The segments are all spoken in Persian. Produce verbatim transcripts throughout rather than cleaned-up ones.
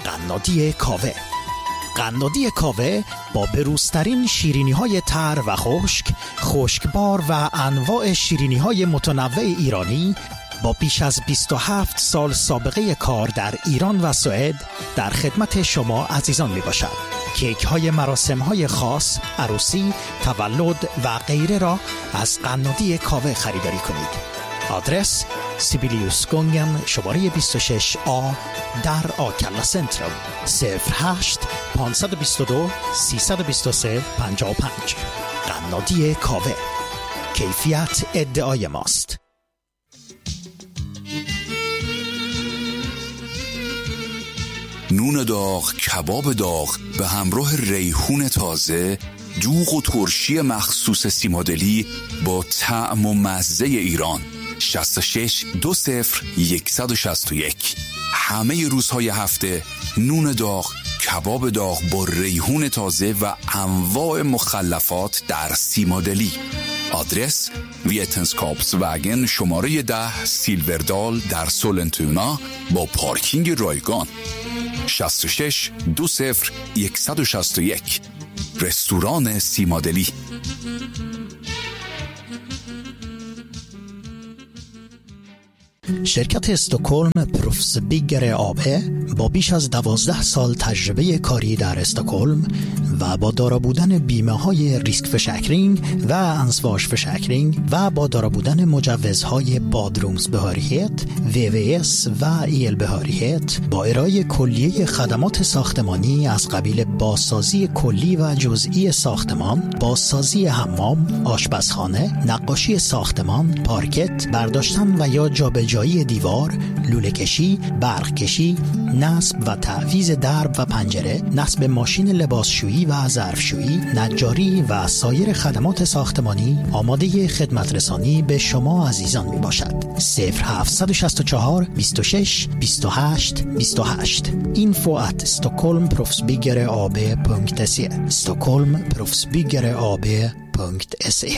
قنادی کاوه. قنادی کاوه با بروزترین شیرینی‌های تر و خشک، خشکبار و انواع شیرینی‌های متنوع ایرانی با بیش از بیست و هفت سال سابقه کار در ایران و سوئد در خدمت شما عزیزان می باشد. کیک های مراسم های خاص، عروسی، تولد و غیره را از قنادی کاوه خریداری کنید. آدرس سیبیلیوس گونگن شماره بیست و شش آ در آکلا سنترال صفر هشت پانصد و بیست و دو سیصد و بیست و سه پنجاه و پنج. قنادی کاوه، کیفیت ادعای ماست. نون داغ، کباب داغ به همراه ریحون تازه، دوغ و ترشی مخصوص سیمادلی با طعم و مزه ایران. شصت و شش دو صفر صفر یک شش یک. همه روزهای هفته نون داغ، کباب داغ با ریحون تازه و انواع مخلفات در سیمادلی. آدرس ویتنسکاپس وگن شماره ده سیلوردال در سولنتونا با پارکینگ رایگان. شصت و شش دو صفر یک شش یک. رستوران سیمادلی. شرکت استکهلم پروفس بیگر آبه با بیش از دوازده سال تجربه کاری در استکهلم و با دارا بودن بیمه های ریسک فشکرینگ و انسواش فشکرینگ و با دارا بودن مجوزهای بادرومز بهاریت، وی وی اس و ایل بهاریت با ارائه کلیه خدمات ساختمانی از قبیل بازسازی کلی و جزئی ساختمان، بازسازی حمام، آشپزخانه، نقاشی ساختمان، پارکت، برداشتن و یا جابجایی دیوار، لوله کشی، برق کشی، نصب و تعویض درب و پنجره، نصب ماشین لباسشویی و ظرفشویی، نجاری و سایر خدمات ساختمانی آماده خدمت رسانی به شما عزیزان می باشد. صفر هفت شش چهار بیست و شش بیست و هشت بیست و هشت. info at stockholm profsbyggare punkt se stockholm profsbyggare punkt se.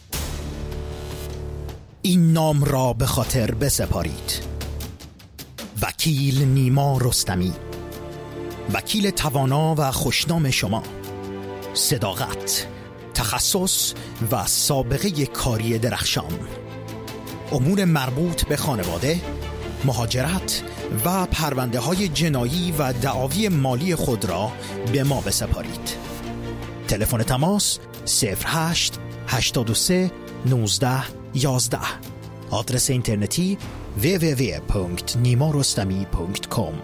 این نام را به خاطر بسپارید: وکیل نیما رستمی، وکیل توانا و خوشنام شما. صداقت، تخصص و سابقه کاری درخشان. امور مربوط به خانواده، مهاجرت و پرونده های جنایی و دعاوی مالی خود را به ما بسپارید. تلفن تماس صفر هشت هشتاد و سه نوزده یازده. آدرس اینترنتی دبلیو دبلیو دبلیو punkt nimarostami punkt com.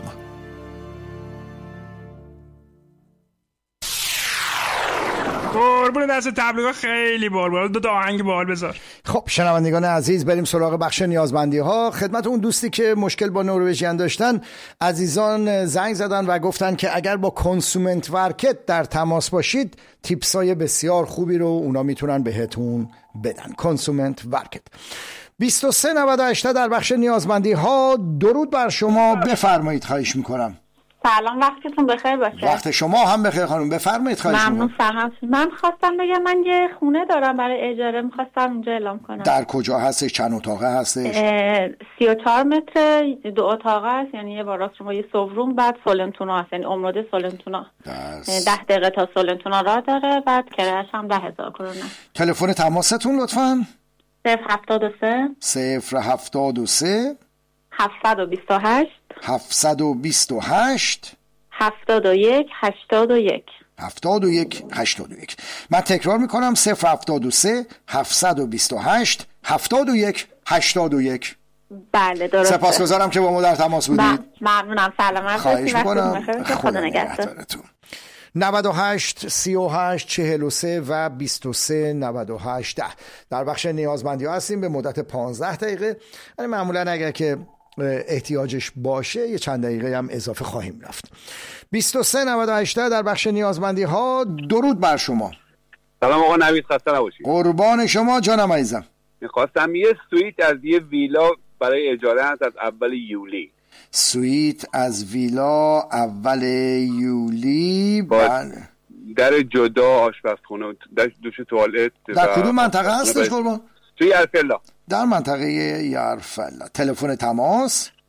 قربون دست تبلیغات خیلی بال بال. دو تا آهنگ بال بذار. خب شنوندگان عزیز، بریم سراغ بخش نیازمندی ها. خدمت اون دوستی که مشکل با نروژیان داشتن، عزیزان زنگ زدن و گفتن که اگر با کنسومنت ورکت در تماس باشید تیپسای بسیار خوبی رو اونا میتونن بهتون بدن. کنسومنت ورکت. بیست و سه نود و هشت در بخش نیازمندی ها. درود بر شما، بفرمایید. خواهش میکنم. سلام، وقتتون بخیر باشه. وقت شما هم بخیر خانم، بفرمایید. خواهش میکنم. ممنون. سلام. من خواستم بگم من یه خونه دارم برای اجاره، میخواستم اونجا اعلام کنم. در کجا هستش؟ چند اتاقه هستش؟ سی و چهار متر، دو اتاقه است، یعنی یه باراست شما یه سوروم، بعد سولنتونا هست، یعنی عمرده سولنتونا. ده دقیقه تا سولنتونا راه داره، بعد کرایه‌اش هم ده هزار کرونه. تلفن تماستون لطفاً؟ صفر هفتاد و سه صفر هفتاد و سه هفتصد و بیست و هشت هفتصد و بیست و هشت هفتاد و یک هشتاد و یک هفتاد و یک هشتاد و یک. من تکرار میکنم: صفر هفتاد و سه هفتصد و بیست و هشت هفتاد و یک هشتاد و یک. بله درسته. سپاسگزارم که با ما در تماس بودید. ممنونم. سلامت باشید. خواهش میکنم. خدا نگهدارتون. نود و هشت سی و هشت چهل و سه و بیست و سه نود و هشت ده در بخش نیازمندی ها هستیم به مدت پانزده دقیقه. یعنی معمولا اگر که احتیاجش باشه یه چند دقیقه هم اضافه خواهیم رفت. بیست و سه نود و هشت در بخش نیازمندی ها. درود بر شما. سلام آقا نوید، خسته نباشید. قربان شما جانم عزیزم. میخواستم یه سویت از یه ویلا برای اجاره هست از اول یولی. سویت از ویلا اول یولی با در جدا، آشپزخونه، در دوش توالت. در کدوم منطقه هستش قربان؟ توی یرفلا. در منطقه یرفلا. تلفن تماس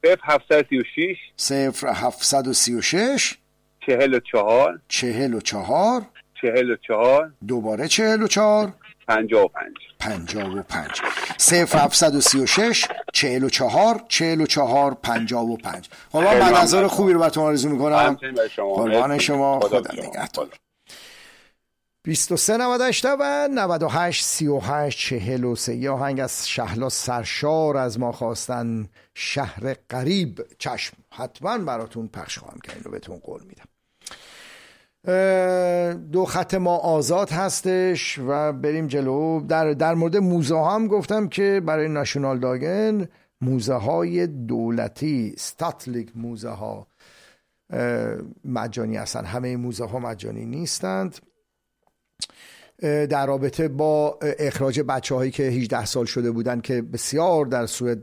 صفر هفتصد و سی و شش صفر هفتصد و سی و شش چهل و چهار چهل و چهار چهل و چهار دوباره چهل و چهار پنجاه و پنج پنجاه و پنج صفر هفتصد و سی و شش چهل و چهار چهل و چهار پنجاه و پنج. قربان من نظر خوبی رو براتون آرزو میکنم. قربان شما، خدا نگهدار. بیست و سه نود و هشت و نود و هشت سی و هشت چهل و سه. یه آهنگ از شهلا سرشار از ما خواستن، شهر غریب. چشم، حتما براتون پخش خواهم کرد، اینو بهتون قول میدم. دو خط ما آزاد هستش و بریم جلو. در, در مورد موزه ها هم گفتم که برای ناشونال داگن موزه های دولتی، ستاتلیک موزه ها مجانی هستن. همه موزه ها مجانی نیستند. در رابطه با اخراج بچه هایی که هجده سال شده بودن که بسیار در سوئد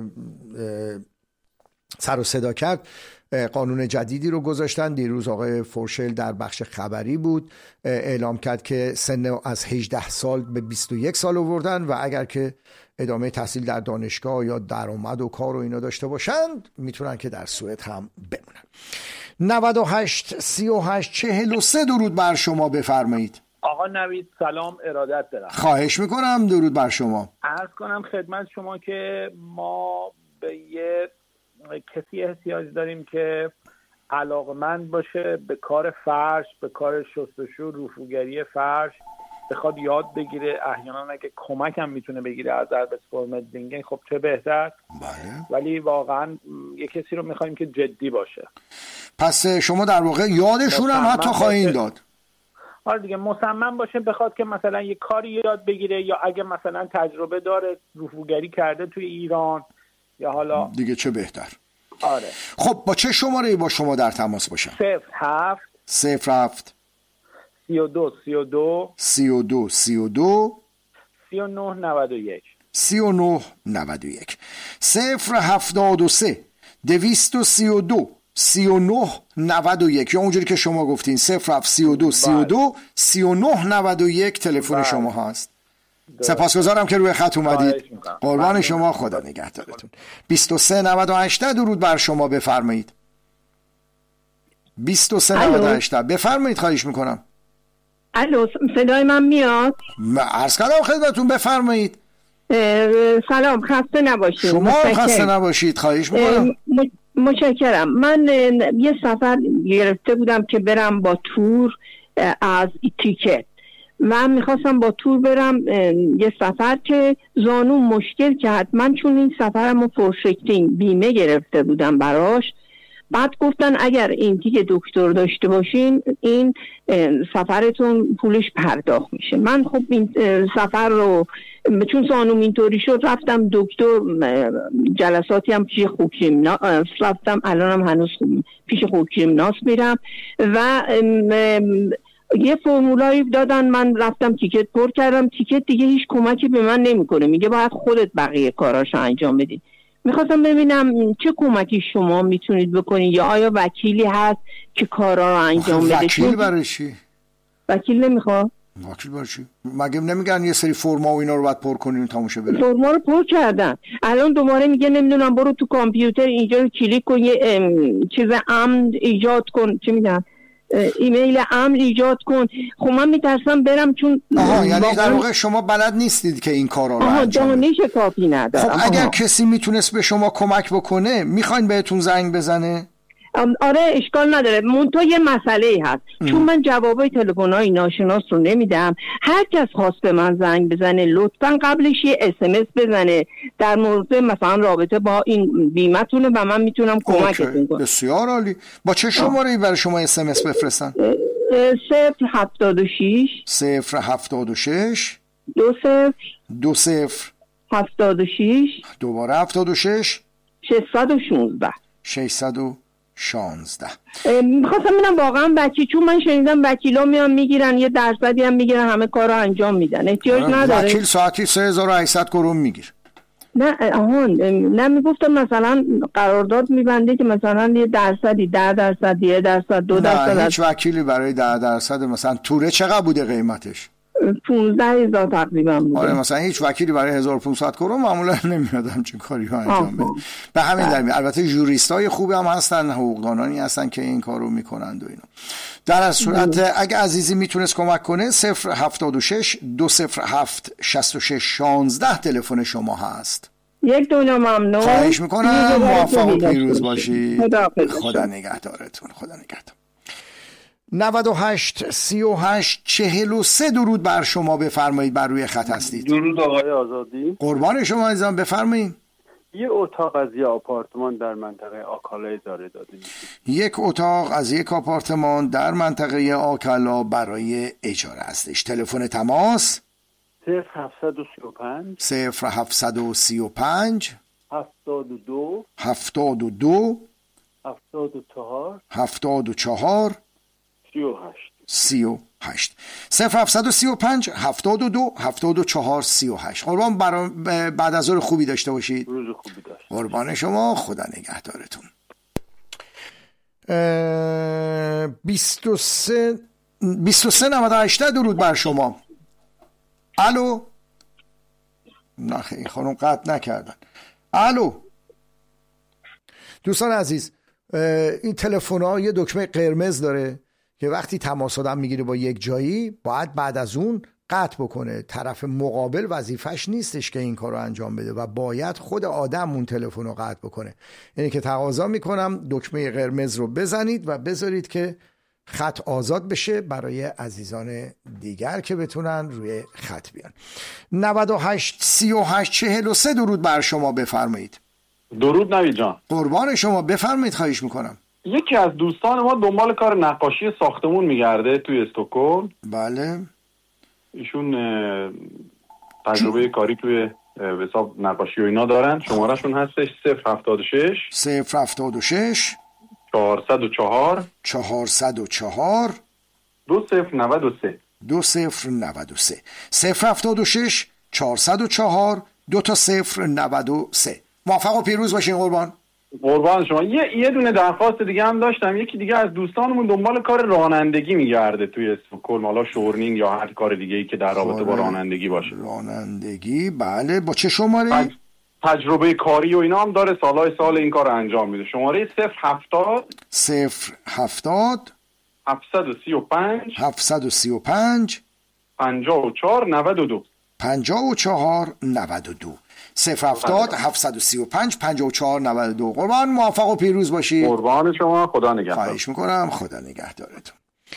سر و صدا کرد، قانون جدیدی رو گذاشتن. دیروز آقای فورشل در بخش خبری بود، اعلام کرد که سن از هجده سال به بیست و یک سال آوردن و اگر که ادامه تحصیل در دانشگاه یا درآمد و کار و اینا داشته باشند میتونن که در سوئد هم بمونن. نود و هشت سی و هشت چهل و سه درود بر شما، بفرمایید. آقا نوید سلام، ارادت دارم. خواهش میکنم، درود بر شما. عرض کنم خدمت شما که ما به یه کسی احتیاج داریم که علاقمند باشه به کار فرش، به کار شستشو، رفوگری فرش، بخواد یاد بگیره. احیانا اگه کمک هم میتونه بگیره از اربسفورمدینگن خب چه بهتر. بله. ولی واقعا یه کسی رو میخوایم که جدی باشه. پس شما در واقع یادشون هم حتی خواهید داد. آره دیگه، مصمم باشه بخواد که مثلا یه کاری یاد بگیره، یا اگه مثلا تجربه داره، رفوگری کرده توی ایران، یا حالا دیگه چه بهتر. آره. خب با چه شماره‌ای با شما در تماس باشم؟ صفر هفت صفر هفت سی و دو سی و دو سی و دو سی و دو سی و نه نود و یک سی و نه نود و یک. صفر هفتاد و سه دویست و سی و دو سی و نه نود و یک، یا اونجوری که شما گفتین صفر هفت سی و دو سی و دو سی و نه نود و یک تلفن شما هست. سپاسگزارم که روی خط اومدید. قربان شما، خدا نگهدارتون. بیست و سه نود و هشت درود بر شما، بفرمایید. بیست و سه نود و هشت بفرمایید، خواهش میکنم. الو، صدای من میاد؟ عرض کردم خدمتتون، بفرمایید. سلام، خسته نباشید. شما خسته نباشید، خواهش میکنم. متشکرم. من یه سفر گرفته بودم که برم با تور از تیکت. من میخواستم با تور برم یه سفر که زانو مشکل کرد. من چون این سفرم رو فورشکتینگ بیمه گرفته بودم براش، بعد گفتن اگر این تیکه دکتر داشته باشین این سفرتون پولش پرداخت میشه. من خب این سفر رو چون زانوم اینطوری شد رفتم دکتر، جلساتی هم پیش خوکیمناس رفتم، الانم هنوز پیش خوکیمناس میرم و یه فرمولایی دادن، من رفتم تیکت پر کردم. تیکت دیگه هیچ کمکی به من نمیکنه، میگه باید خودت بقیه کاراشو انجام بدی. میخواستم ببینم چه کمکی شما میتونید بکنید، یا آیا وکیلی هست که کارا رو انجام بده؟ وکیل برای چی؟ وکیل نمیخواد. وکیل برای چی؟ مگه نمیگن یه سری فرما و اینا رو باید پر کنین تموشه بره؟ فرما رو پر کردن، الان دوباره میگه نمیدونم برو تو کامپیوتر اینجا رو کلیک کن، یه چیز امن ایجاد کن، چی میگن، ایمیل امن ایجاد کن. خب من میترسم برم چون آها، یعنی در واقع شما بلد نیستید که این کارا رو انجام بدید. دانش کافی ندارم. خب اگر آها. کسی میتونست به شما کمک بکنه میخواین بهتون زنگ بزنه؟ آره اشکال نداره. منتها یه مسئله هست ام. چون من جوابای تلفن‌های ناشناس رو نمیدم. هر کس خواست به من زنگ بزنه لطفاً قبلش یه اس ام اس بزنه در مورد مثلا رابطه با این بیمه‌تونه و من میتونم کمکتون کنم. بسیار عالی. با چه شماره‌ای برای شما اس ام اس بفرستن؟ صفر هفتاد و شش صفر هفتاد و شش دو صفر دو صفر هفتاد و شش دوباره هفتاد و شش ششصد و شانزده ششصد و شانزده. میخواستم ببینم واقعا وکیل، چون من شنیدم وکیلا میان میگیرن یه درصدی هم میگیرن، همه کارا انجام میدن، احتیاج نداره. وکیل ساعتی سه هزار و هشتصد کرون میگیر. نه آهان نه، میگفتم مثلا قرارداد میبنده که مثلا یه درصدی ده درصد یه درصد دو درصد. نه هیچ وکیلی برای ده درصد. مثلا توره چقدر بوده قیمتش؟ پونزده هزار تقریبا بوده. آره مثلا هیچ وکیلی برای هزار و پانصد کرون معمولا نمیاد همچین کاری رو انجام بده. به همین دلیل البته جوریستای خوبی هم هستن، حقوقدانانی هستن که این کارو میکنند و اینا. در از صورت اگه عزیزی میتونست کمک کنه صفر هفتاد و شش دو صفر هفت شصت و شش شانزده تلفن شما هست. یک دنیا ممنون. خواهش میکنم، موفق و پیروز باشی. خدا, خدا نگهدارتون. خدا نگهدار. نود و هشت سی و هشت چهل و سه درود بر شما، بفرمایید بر روی خط هستید. درود آقای آزادی. قربان شما عزیزم، بفرمایید. یه اتاق از یه آپارتمان در منطقه آکالا اجاره داده میشه. یک اتاق از یک آپارتمان در منطقه آکالا برای اجاره هستش. تلفن تماس صفر هفتصد و سی و پنج صفر هفتصد و سی و پنج هفتاد و دو هفتاد و دو هفتاد و چهار هفتاد و چهار سی و هشت سی و هشت صفر هفتصد و سی و پنج هفتاد و دو هفتاد و چهار سی و هشت. قربان برا... بعد از ظهر خوبی داشته باشید. روز خوبی داشت. قربان شما، خدا نگهدارتون. بیست و سه بیست و سه نود و هشت درود بر شما. الو. نه خیلی خانم قطع نکردن. الو دوستان عزیز، این تلفن ها یه دکمه قرمز داره که وقتی تماس آدم میگیره با یک جایی باید بعد از اون قطع بکنه. طرف مقابل وظیفش نیستش که این کار رو انجام بده و باید خود آدم اون تلفن رو قطع بکنه. یعنی که تقاضا میکنم دکمه قرمز رو بزنید و بذارید که خط آزاد بشه برای عزیزان دیگر که بتونن روی خط بیان. نود و هشت سی و هشت چهل و سه درود بر شما، بفرمایید. درود نوید جان. قربان شما، بفرمایید. خواهش میکنم. یکی از دوستان ما دنبال کار نقاشی ساختمون میگرده توی استکهلم. بله. ایشون تجربه کاری توی حساب نقاشی و اینا دارن. شمارهشون هستش صفر هفتاد و شش صفر هفتاد و شش چهارصد و چهار چهارصد و چهار دو صفر نود و سه دو صفر نود و سه صفر هفتاد و شش چهارصد و چهار دو تا صفر نود و سه. موفق و پیروز باشین قربان. قربان شما. یه یه دونه درخواست دیگه هم داشتم. یکی دیگه از دوستانمون دنبال کار رانندگی میگرده توی استکهلم، حالا شورنینگ یا هر کار دیگه ای که در رابطه با رانندگی باشه. رانندگی بله. با چه شماره؟ تج... تجربه کاری و اینا هم داره، سالهای سال این کار انجام میده. شماره صفر هفتاد صفر هفتاد هفتصد و سی و پنج هفتصد و سی و پنج پنجاه و چهار نود و دو پنجاه و چهار نود و دو صفر هفتاد هفتصد و سی و پنج پنجاه و چهار نود و دو. قربان، موفق و پیروز باشی. قربان شما، خدا نگهدار. خواهش میکنم، خدا نگهدارتون.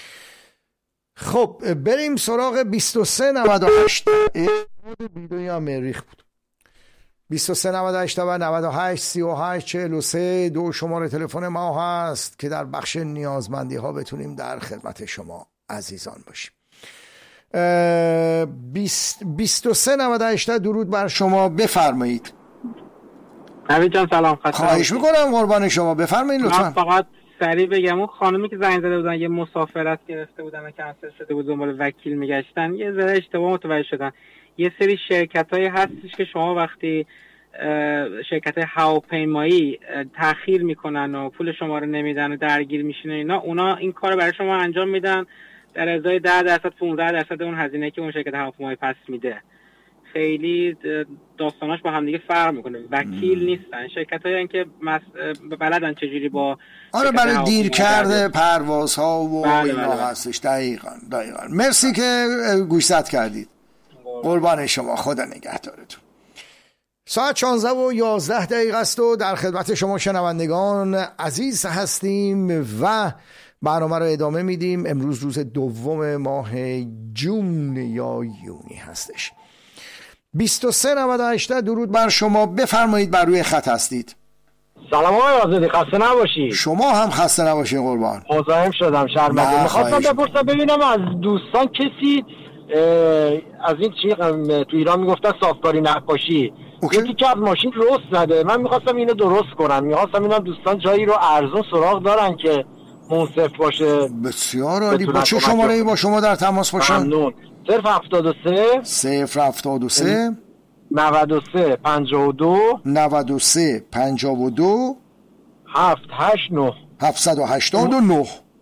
خب بریم سراغ بیست و سه نود و هشت. بیدویا مریخ بود. بیست و سه نود و هشت و نود و هشت سی و هشت چهل و سه دو شماره تلفن ما هست که در بخش نیازمندی ها بتونیم در خدمت شما عزیزان باشیم. بیست و سه نود و هشت درود بر شما، بفرمایید. نوید جان سلام. خواهش میکنم قربان شما، بفرمایید لطفا. من فقط سریع بگم اون خانومی که زنگ زده بودن یه مسافرت گرفته بودن و کنسل شده بود، دنبال وکیل میگشتن، یه ذره اشتباه متوجه شدن. یه سری شرکت‌های هستش که شما وقتی شرکت هواپیمایی تأخیر میکنن و پول شما رو نمیدن و درگیر میشین اینا، اونا این کارو برای شما انجام میدن در ازای ده درصد پانزده درصد اون هزینه که اون شرکت هواپیمایی پس میده. خیلی داستاناش با هم دیگه فرق میکنه. وکیل نیستن، شرکتایی که مس... بلدن چجوری با آره برای دیر کرده پروازها و بله اینا بله هستش. دقیقاً دقیقاً. مرسی که گوشزد کردید. قربان شما، خدا نگهدارتون. ساعت شانزده و یازده دقیقه است و در خدمت شما شنوندگان عزیز هستیم و برنامه رو ادامه میدیم. امروز روز دوم ماه جون یا یونی هستش. بیست و سه نود و هشت درود بر شما، بفرمایید بر روی خط هستید. سلام آقای آزادی، خسته نباشید. شما هم خسته نباشید قربان. مزاحم شدم، شرمنده. میخواستم بپرسم ببینم از دوستان کسی از این چی تو ایران میگفتن صافکاری نقاشی، یکی که از ماشین رست زده، من میخواستم اینو درست کنم. میخواستم اینم دوستان جایی رو ارزون سراغ دارن که منصف باشه. بسیار عالی. با چه شماره ای با شما در تماس باشن؟ ممنون. صفر هفتاد و سه صفر هفتاد و سه نود و سه پنجاه و دو نود و سه پنجاه و دو هفت هشت نه هفتصد و هشتاد و نه.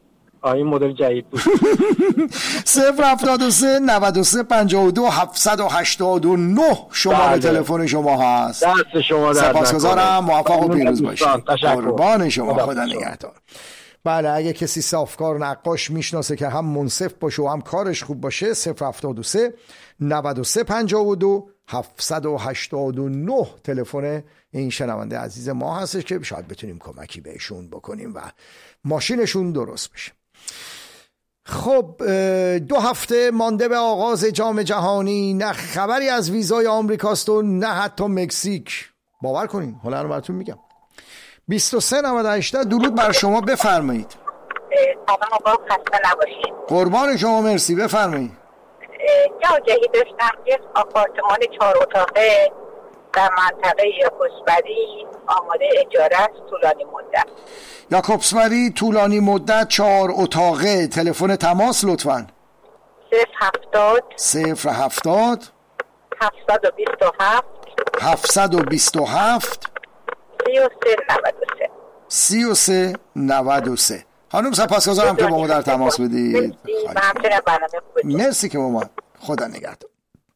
این مدل جدید بود. صفر هفتاد و سه نود و سه پنجاه و دو هفتصد و هشتاد و نه شماره تلفن شما هست. دست شما در سپاسگزارم، موفق و پیروز باشید. قربان شما، خدا خدا نگهدار. بله، اگه کسی صافکار نقاش میشناسه که هم منصف باشه و هم کارش خوب باشه، صفر هفتاد و سه نود و سه پنجاه و دو هفتصد و هشتاد و نه تلفن این شنونده عزیز ما هستش که شاید بتونیم کمکی بهشون بکنیم و ماشینشون درست بشه. خب دو هفته مانده به آغاز جام جهانی، نه خبری از ویزای آمریکاست و نه حتی مکزیک. باور کنین، حالا رو براتون میگم. بیست و سه نود و هشت درود بر شما، بفرمایید. سلام آقا، خسته نباشید. قربان شما، مرسی، بفرمایید. یه آگهی داشتم که آپارتمان چهار اتاقه در منطقه یاکوبسبری آماده اجاره است، طولانی مدت. یاکوبسبری طولانی مدت، چهار اتاقه. تلفن تماس لطفاً. صفر هفتاد صفر هفتاد هفتصد و بیست و هفت هفتصد و بیست و هفت سی و سه نود و سه سی و سه نود و سه. خانم سپاسگزارم که با ما در تماس بدید. مرسی که با ما، خدا نگهدار.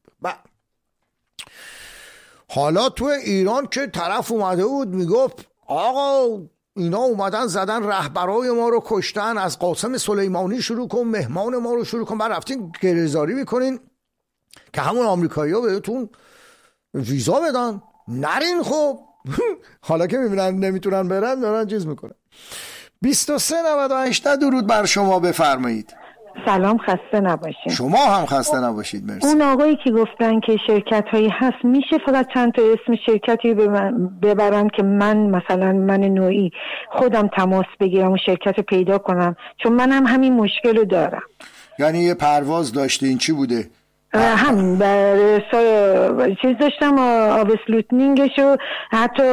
حالا تو ایران که طرف اومده بود میگفت آقا اینا اومدن زدن رهبرای ما رو کشتن، از قاسم سلیمانی شروع کن، مهمان ما رو شروع کن، بعد رفتین گریزاری میکنین که همون آمریکایی ها بهتون ویزا بدن، نرین. خب حالا که میبینن نمیتونن برن دارن چیز میکنن. بیست و سه نود و هشت درود بر شما، بفرمایید. سلام، خسته نباشید. شما هم خسته نباشید، مرسی. اون آقایی که گفتن که شرکت هایی هست، میشه فقط چند تا اسم شرکتی ببرن که من مثلا من نوعی خودم تماس بگیرم و شرکت رو پیدا کنم، چون من هم همین مشکل رو دارم. یعنی یه پرواز داشتین، چی بوده؟ هم بر چیز داشتم، آوسلوتنینگش و حتی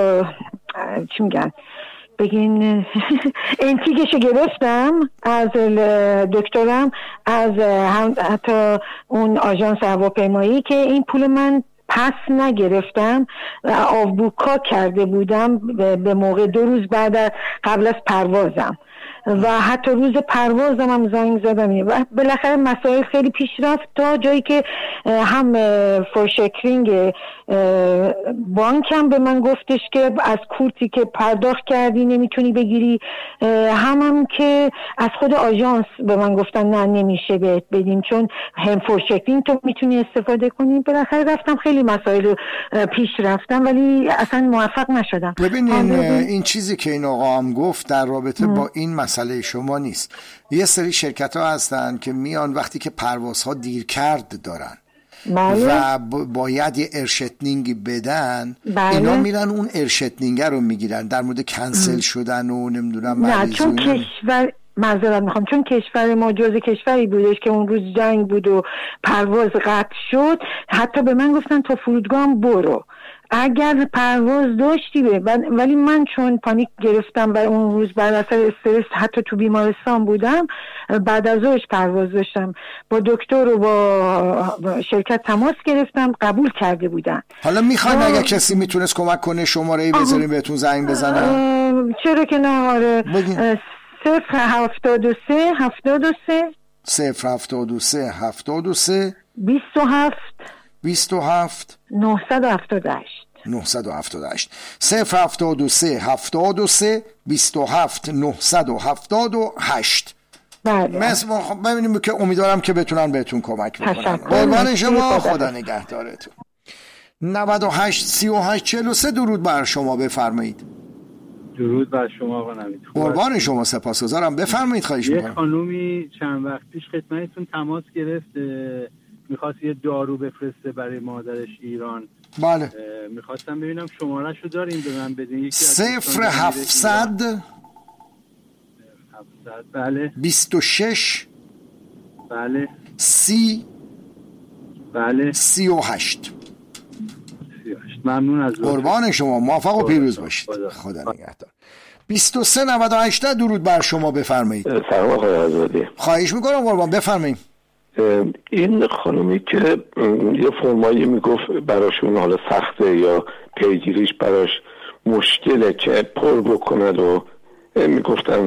چی میگن بگین انتیگشو گرفتم از دکترم، از هم حتی اون آژانس هواپیمایی که این پول من پس نگرفتم، آوبوکا کرده بودم به موقع دو روز بعد قبل از پروازم و حتی روز پروازم هم زنگ زدم و بالاخره مسائل خیلی پیش رفت تا جایی که هم فورشکرینگ بانکم به من گفتش که از کورتی که پرداخت کردی نمیتونی بگیری، هم هم که از خود آژانس به من گفتن نه نمیشه بهت بدیم چون هم فورشکرینگ تو میتونی استفاده کنی. بالاخره رفتم خیلی مسائل رو پیش رفتم ولی اصلا موفق نشدم. ببینین این چیزی که این آقا هم گفت در رابطه ام. با این مسئله شما نیست. یه سری شرکت ها هستن که میان وقتی که پروازها دیر کرد دارن بله. و باید یه ارشتنینگی بدن بله. اینا میرن اون ارشتنینگ رو میگیرن در مورد کنسل ام. شدن و نمیدونم نه چون کشور معذرت میخوام چون کشور ما جزء کشوری بودش که اون روز جنگ بود و پرواز قطع شد، حتی به من گفتن تا فرودگاه برو اگر پرواز داشتی به، ولی من چون پانیک گرفتم و اون روز بعد اثر استرس حتی تو بیمارستان بودم، بعد از ظهرش پرواز داشتم، با دکتر و با شرکت تماس گرفتم، قبول کرده بودن. حالا میخواین اگه کسی میتونست کمک کنه شماره‌ای بذاریم بهتون زنگ بزنم؟ چرا که نه. آره صفر هفتاد و سه هفتاد و سه صفر هفتاد و سه هفتاد و سه بیست و هفت بیست و هفت نهصد و هفتاد و هشت نهصد و هفتاد و هشت صفر هفتاد و سه هفتاد و سه بیست و هفت نهصد و هفتاد و هشت. بله مثل ببینیم که امیدوارم که بتونن بهتون کمک بکنن. قربان شما، خدا نگهدارتون. نود و هشت سی و هشت چهل و سه درود بر شما، بفرمایید. درود بر شما آقا نوید. قربان شما، سپاسگزارم، بفرمایید. خواهش می‌کنم. یه خانومی چند وقت پیش خدمتتون تماس گرفت، میخواست یه دارو بفرسته برای مادرش ایران. بله. میخواستم ببینم شماره‌شو دارین به من بدین. یکی صفر هفتصد هفتصد بله بیست و شش بله سی بله سی و هشت. ممنون از قربان شما، موفق و پیروز باشید. خدا نگهدار. بیست و سه نود و هشت درود بر شما، بفرمایید. سلام آقای آزادی. خواهش میکنم قربان، بفرمایید. این خانومی که یه فرمایی میگفت براشون حالا سخته یا پیگیریش براش مشکله که پر بکند و میگفتن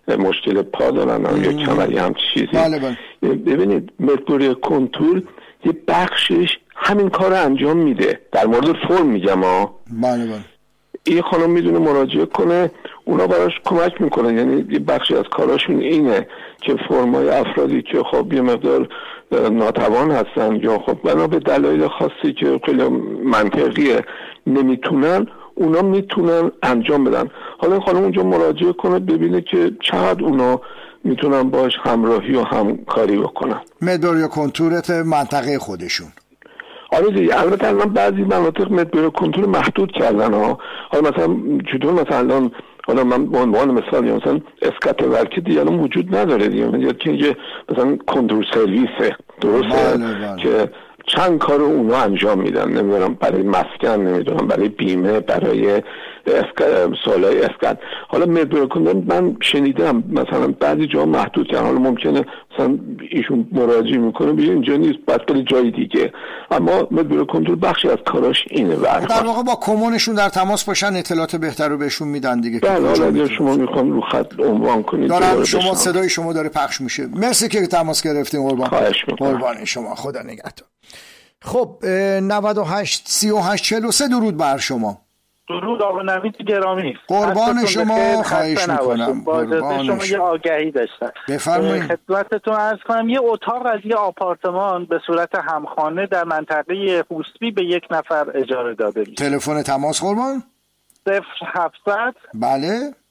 مشکل پا دارن یا کمری هم چیزی. بله بله. ببینید مدبوری کنتور یه بخشش همین کار انجام میده، در مورد فرم میگم ها. بله بله. این خانم میدونه مراجعه کنه، اونا براش کمک میکنن. یعنی یه بخشی از کاراشون اینه که فرمای افرادی که خب یه مقدار ناتوان هستن یا خب بنا به دلایل خاصی که خیلی منطقیه نمیتونن، اونا میتونن انجام بدن. حالا این خانم اونجا مراجعه کنه ببینه که چقدر اونا میتونن باش همراهی و همکاری بکنن. مدبر یا کنتورت منطقه خودشون. آره دیگه. البته الان بعضی مناطق مدبر کنتور محدود کردن ها. حالا مثلا چطور مثلا حالا من به عنوان مثال مثلا اسکات ورکی دیگه الان وجود نداره دیگه، مثلا که مثلا کنتور سرویسه درسته بله بله. که چند کار اونا انجام میدن، نمیدونم برای مسکن، نمیدونم برای بیمه، برای اسکات، سوالای اسکات. حالا مدبر کنتور من شنیدم مثلا بعضی جا محدود کردن، حالا ممکنه مثلا ایشون مراجعه میکنه بگه اینجا نیست بعد بره جای دیگه، اما مدبر کنتور بخشی از کاراش اینه. در واقع با کمونشون در تماس باشن، اطلاعات بهتر رو بهشون میدن دیگه. بله حالا شما میخوام رو خط عنوان کنید دارم شما صدای شما داره پخش میشه. مرسی که تماس گرفتین قربان. خواهش میکنم. قربان شما، خدا نگهدار. خب نود و هشت سی و هشت چهل و سه درود بر شما. درود آقا نوید گرامی. قربان شما، خواهش میکنم. قربان شما. یه آگهی داشتم بفرمایید. خدمتتون عرض کنم یه اتاق از یه آپارتمان به صورت همخانه در منطقه حوسبی به یک نفر اجاره داده میشه. تلفن تماس قربان؟ صفر هفتصد بله